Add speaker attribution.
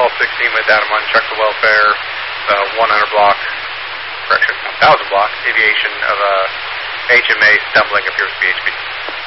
Speaker 1: Well 16 with Adam on, check the welfare, 100 block, correction, 1,000 block, deviation of HMA stumbling appears to be HP.